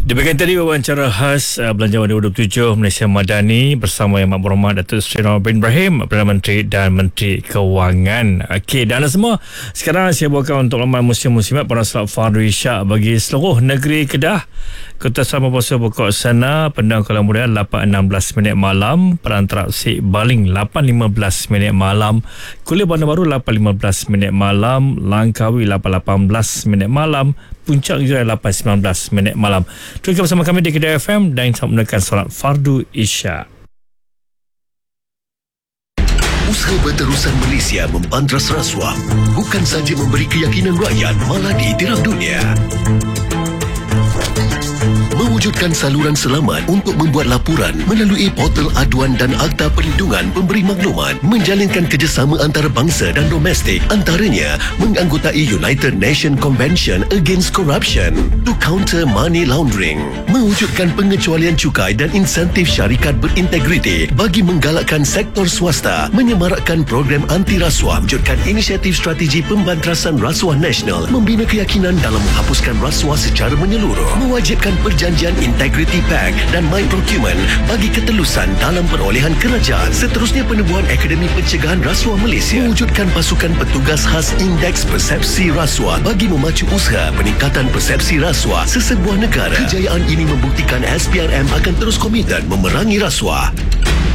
Demikian tadi wawancara khas Belanjawan 2027 Malaysia Madani bersama Yang Berhormat Datuk Seri Anwar bin Ibrahim, Perdana Menteri dan Menteri Kewangan. Okey, dan anda semua, sekarang saya bawakan untuk laman musim-musimat pada salat Fardu Isyak bagi seluruh negeri Kedah. Kota Selama Puasa Pokok Sana, Pendang Kuala Muda 8.16 minit malam, Perantara Sik Baling 8.15 minit malam, Kuala Bandar Baru 8.15 minit malam, Langkawi 8.18 minit malam, Puncak juga 8.19 minit malam. Teruskan bersama kami di Kedah FM dan sama menekan solat Fardu Isyak. Usaha berterusan Malaysia membantras rasuah bukan saja memberi keyakinan rakyat, malah diiktiraf dunia. Mewujudkan saluran selamat untuk membuat laporan melalui portal aduan dan Akta Perlindungan Pemberi Maklumat, menjalinkan kerjasama antarabangsa dan domestik, antaranya menganggotai United Nations Convention Against Corruption to counter money laundering, mewujudkan pengecualian cukai dan insentif syarikat berintegriti bagi menggalakkan sektor swasta, menyemarakkan program anti rasuah, wujudkan inisiatif strategi pembantrasan rasuah nasional, membina keyakinan dalam menghapuskan rasuah secara menyeluruh, mewajibkan perjanjian Integrity Pact dan My Procurement bagi ketelusan dalam perolehan kerajaan. Seterusnya, penubuhan Akademi Pencegahan Rasuah Malaysia, mewujudkan pasukan petugas khas Indeks Persepsi Rasuah bagi memacu usaha peningkatan persepsi rasuah sesebuah negara. Kejayaan ini membuktikan SPRM akan terus komited memerangi rasuah.